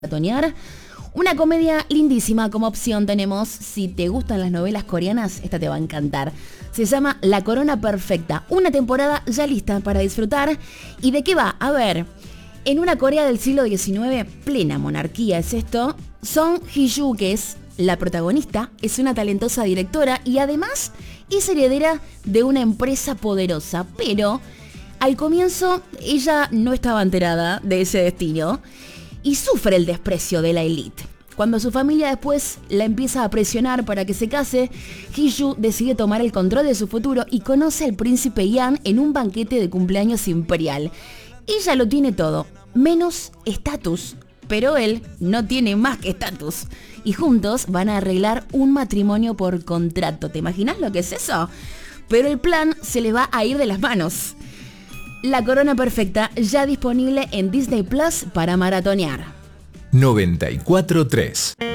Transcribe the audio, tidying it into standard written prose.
maratonear. Una comedia lindísima como opción tenemos. Si te gustan las novelas coreanas, esta te va a encantar. Se llama La Corona Perfecta. Una temporada ya lista para disfrutar. ¿Y de qué va? A ver, en una Corea del siglo XIX, plena monarquía es esto, Song Hye-ju, que es la protagonista, es una talentosa directora y además es heredera de una empresa poderosa. Pero al comienzo ella no estaba enterada de ese destino y sufre el desprecio de la élite. Cuando su familia después la empieza a presionar para que se case, Hye-ju decide tomar el control de su futuro y conoce al príncipe Yan en un banquete de cumpleaños imperial. Ella lo tiene todo, menos estatus, pero él no tiene más que estatus. Y juntos van a arreglar un matrimonio por contrato. ¿Te imaginas lo que es eso? Pero el plan se le va a ir de las manos. La Corona Perfecta, ya disponible en Disney Plus para maratonear. 94.3